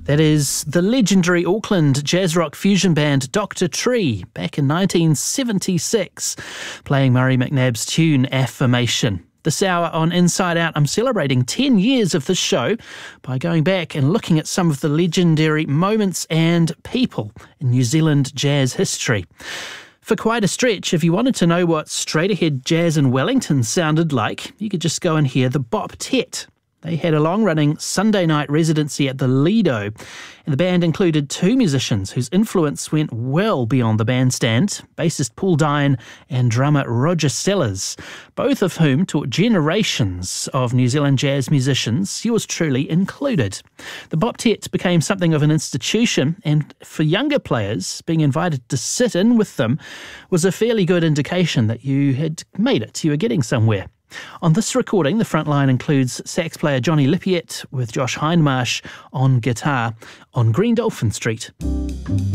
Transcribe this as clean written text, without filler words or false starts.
That is the legendary Auckland jazz rock fusion band Dr. Tree back in 1976, playing Murray McNabb's tune Affirmation. This hour on Inside Out, I'm celebrating 10 years of the show by going back and looking at some of the legendary moments and people in New Zealand jazz history. For quite a stretch, if you wanted to know what straight-ahead jazz in Wellington sounded like, you could just go and hear the Bop-Tet. They had a long-running Sunday night residency at the Lido, and the band included two musicians whose influence went well beyond the bandstand, bassist Paul Dine and drummer Roger Sellers, both of whom taught generations of New Zealand jazz musicians, yours truly included. The Bop-Tet became something of an institution, and for younger players, being invited to sit in with them was a fairly good indication that you had made it, you were getting somewhere. On this recording, the front line includes sax player Johnny Lippiett with Josh Hindmarsh on guitar on Green Dolphin Street.